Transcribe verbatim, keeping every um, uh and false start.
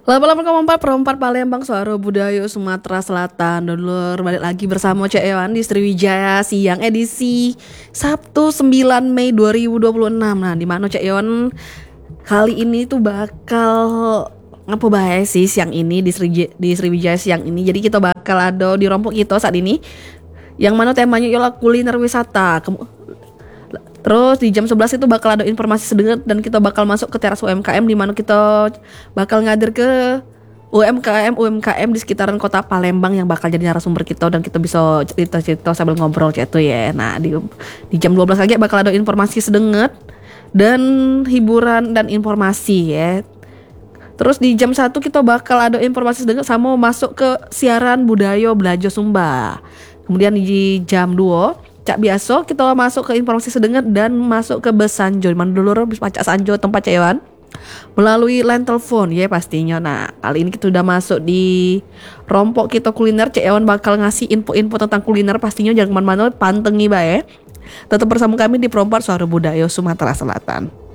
delapan koma empat perempat Palembang, suara budaya Sumatera Selatan. Dulur, balik lagi bersama Cek Ewan di Sriwijaya Siang edisi Sabtu sembilan Mei dua ribu dua puluh enam. Nah, di mana Cek Ewan kali ini tuh bakal ngapa bahas sih siang ini di Sriwijaya, di Sriwijaya siang ini. Jadi kita bakal ada di rompok kita saat ini yang mana temanya ialah kuliner wisata. Kem- Terus di jam sebelas itu bakal ada informasi sedengat dan kita bakal masuk ke teras U M K M di mana kita bakal ngadir ke U M K M U M K M di sekitaran kota Palembang yang bakal jadi narasumber kita dan kita bisa cerita-cerita sambil ngobrol cek tuh ya. Nah, di di jam dua belas lagi bakal ada informasi sedengat dan hiburan dan informasi ya. Terus di jam satu kita bakal ada informasi sedengat sama masuk ke siaran budaya Belajo Sumba. Kemudian di jam dua Cak biasa kita masuk ke informasi sedengat dan masuk ke Besanjo. Mana dulu bisa pacak Sanjo tempat Cewan melalui line telepon ya pastinya. Nah, kali ini kita udah masuk di rompok kita kuliner. Cek Ewan bakal ngasih info-info tentang kuliner pastinya, jangan kemana-mana, pantengi bae. Tetap bersama kami di Perompak Suara Budaya Sumatera Selatan.